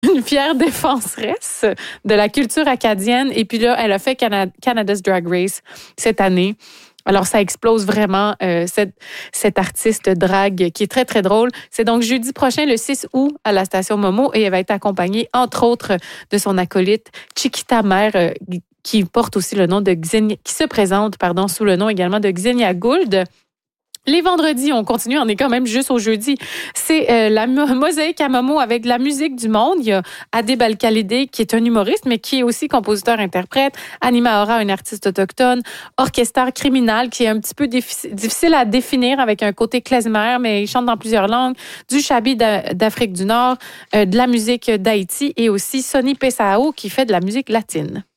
une fière défenseresse de la culture acadienne. Et puis là, elle a fait Canada's Drag Race cette année. Alors, ça explose vraiment cette artiste drague qui est très, très drôle. C'est donc jeudi prochain, le 6 août, à la station Momo, et elle va être accompagnée, entre autres, de son acolyte Chiquita Mère, qui porte aussi le nom de Xenia, qui se présente, sous le nom également de Xenia Gould. Les vendredis, on continue, on est quand même juste au jeudi. C'est la mosaïque à Momo avec de la musique du monde. Il y a Adib Al-Khalidé, qui est un humoriste, mais qui est aussi compositeur-interprète. Anima Aura, une artiste autochtone. Orchestre criminal, qui est un petit peu difficile à définir avec un côté klezmer, mais il chante dans plusieurs langues. Du Chabi d'Afrique du Nord, de la musique d'Haïti et aussi Sonny Pesao, qui fait de la musique latine.